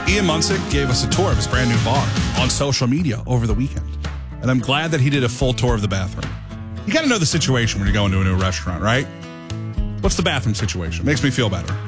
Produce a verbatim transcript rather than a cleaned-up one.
Ian Munsick gave us a tour of his brand new bar on social media over the weekend. And I'm glad that he did a full tour of the bathroom. You got to know the situation when you go into a new restaurant, right? What's the bathroom situation? Makes me feel better.